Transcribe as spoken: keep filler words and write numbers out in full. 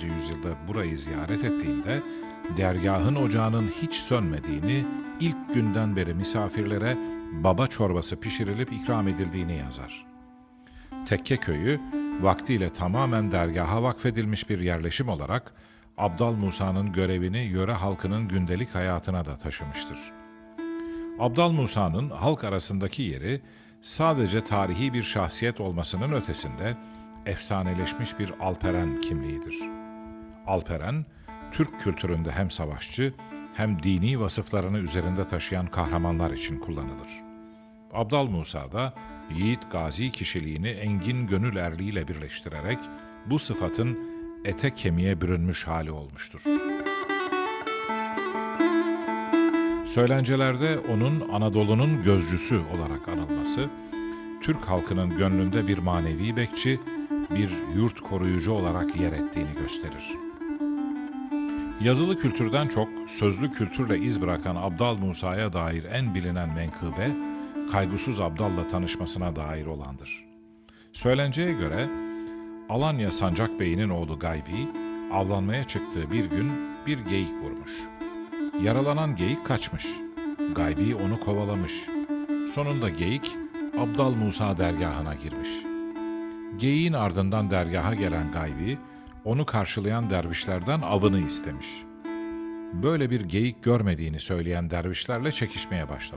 altıncı yüzyılda burayı ziyaret ettiğinde dergahın ocağının hiç sönmediğini, ilk günden beri misafirlere baba çorbası pişirilip ikram edildiğini yazar. Tekke köyü, vaktiyle tamamen dergaha vakfedilmiş bir yerleşim olarak Abdal Musa'nın görevini yöre halkının gündelik hayatına da taşımıştır. Abdal Musa'nın halk arasındaki yeri sadece tarihi bir şahsiyet olmasının ötesinde efsaneleşmiş bir alperen kimliğidir. Alperen, Türk kültüründe hem savaşçı hem dini vasıflarını üzerinde taşıyan kahramanlar için kullanılır. Abdal Musa da yiğit gazi kişiliğini engin gönül erliğiyle birleştirerek bu sıfatın ete kemiğe bürünmüş hali olmuştur. Söylencelerde onun Anadolu'nun gözcüsü olarak anılması, Türk halkının gönlünde bir manevi bekçi, bir yurt koruyucu olarak yer ettiğini gösterir. Yazılı kültürden çok sözlü kültürle iz bırakan Abdal Musa'ya dair en bilinen menkıbe, Kaygusuz Abdal'la tanışmasına dair olandır. Söylenceye göre, Alanya Sancak Bey'inin oğlu Gaybi, avlanmaya çıktığı bir gün bir geyik vurmuş. Yaralanan geyik kaçmış. Gaybi onu kovalamış. Sonunda geyik, Abdal Musa dergahına girmiş. Geyiğin ardından dergaha gelen Gaybi, onu karşılayan dervişlerden avını istemiş. Böyle bir geyik görmediğini söyleyen dervişlerle çekişmeye başlamış.